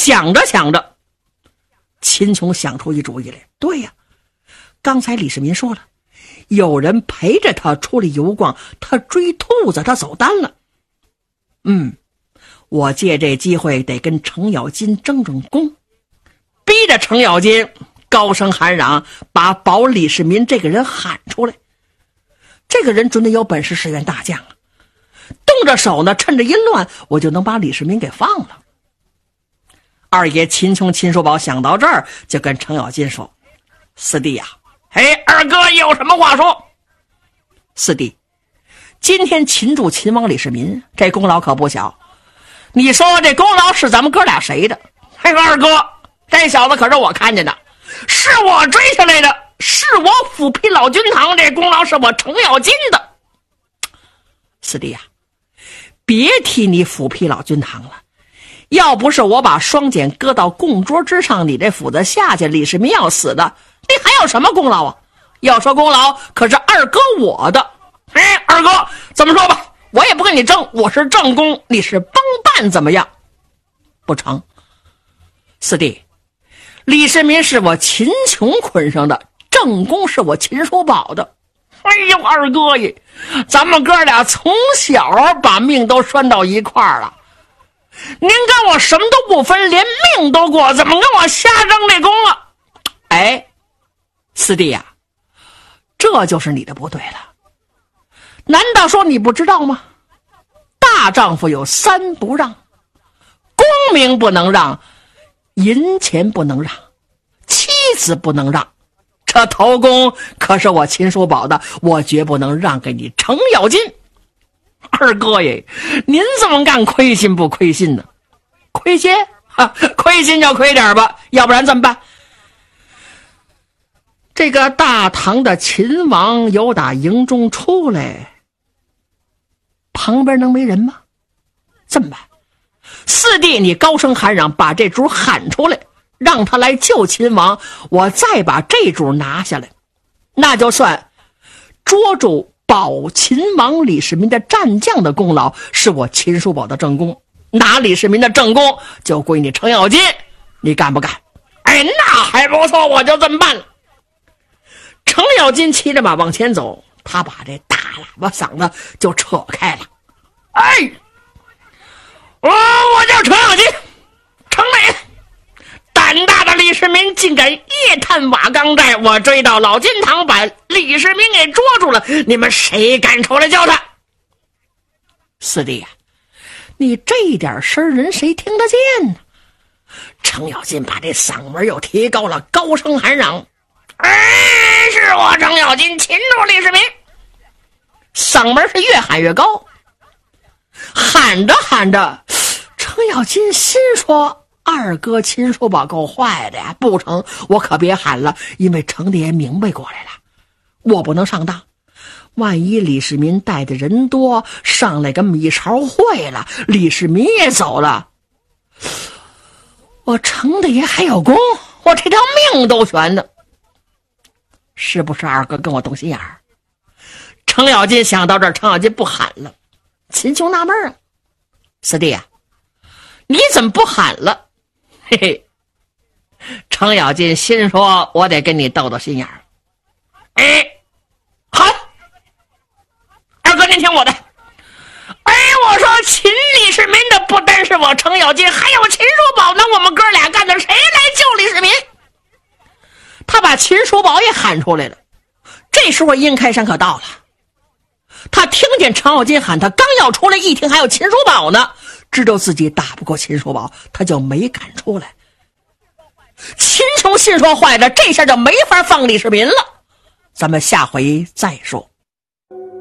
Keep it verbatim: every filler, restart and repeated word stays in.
想着想着，秦琼想出一主意来。对呀，刚才李世民说了，有人陪着他出来游逛，他追兔子，他走单了。嗯，我借这机会得跟程咬金争争功，逼着程咬金高声喊嚷，把保李世民这个人喊出来。这个人准得有本事，是员大将啊，动着手呢，趁着一乱，我就能把李世民给放了。二爷秦琼秦叔宝想到这儿，就跟程咬金说：四弟呀、啊，嘿，二哥有什么话说？四弟，今天擒住秦王李世民，这功劳可不小。你说这功劳是咱们哥俩谁的？嘿，二哥，这小子可是我看见的，是我追下来的，是我斧劈老君堂，这功劳是我程咬金的。四弟呀、啊，别提你斧劈老君堂了，要不是我把双锏搁到供桌之上，你这斧子下去，李世民要死的，你还有什么功劳啊？要说功劳，可是二哥我的。哎，二哥，怎么说吧，我也不跟你争，我是正宫，你是帮办，怎么样？不成。四弟，李世民是我秦琼捆上的，正宫是我秦叔宝的。哎呦，二哥爷，咱们哥俩从小把命都拴到一块儿了，您跟我什么都不分，连命都过，怎么跟我瞎争这功啊？哎，四弟呀、啊，这就是你的不对了。难道说你不知道吗？大丈夫有三不让：功名不能让，银钱不能让，妻子不能让。这头功可是我秦叔宝的，我绝不能让给你程咬金。二哥爷，您这么干亏心不亏心呢？亏心？哈，亏心就亏点吧，要不然怎么办？这个大唐的秦王由打营中出来，旁边能没人吗？这么办？四弟，你高声喊嚷，把这主喊出来，让他来救秦王，我再把这主拿下来，那就算捉住保秦王李世民的战将的功劳，是我秦叔宝的正功，拿李世民的正功就归你程咬金，你干不干？哎，那还不错，我就这么办了。程咬金骑着马往前走，他把这大喇叭嗓子就扯开了。哎，我我叫程咬金，程美，胆大的李世民竟敢夜探瓦岗寨，我追到老君堂，把李世民给捉住了，你们谁敢出来救他？四弟呀、啊，你这点声人谁听得见呢？程咬金把这嗓门又提高了，高声喊嚷：哎，是我程咬金擒住李世民！嗓门是越喊越高，喊着喊着，程咬金心说：二哥秦叔宝够坏的呀，不成，我可别喊了，因为程爹明白过来了，我不能上当，万一李世民带的人多，上来个米朝会了，李世民也走了，我程大爷还有功，我这条命都悬的。是不是二哥跟我动心眼儿？程咬金想到这儿，程咬金不喊了。秦琼纳闷啊，四弟啊，你怎么不喊了？嘿嘿，程咬金心说，我得跟你斗斗心眼儿。哎，喊！二哥您听我的。哎，我说秦李世民的不单是我程咬金，还有秦叔宝呢，我们哥俩干的，谁来救李世民？他把秦叔宝也喊出来了。这时候殷开山可到了，他听见程咬金喊，他刚要出来，一听还有秦叔宝呢，知道自己打不过秦叔宝，他就没敢出来。秦琼心说坏了，这下就没法放李世民了。咱们下回再说。